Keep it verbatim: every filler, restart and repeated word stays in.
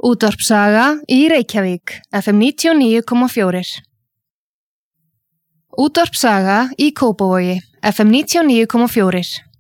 Útvarpssaga í Reykjavík, F M níutíu og níu komma fjögur. Útvarpssaga í Kópavogi, F M níutíu og níu komma fjögur.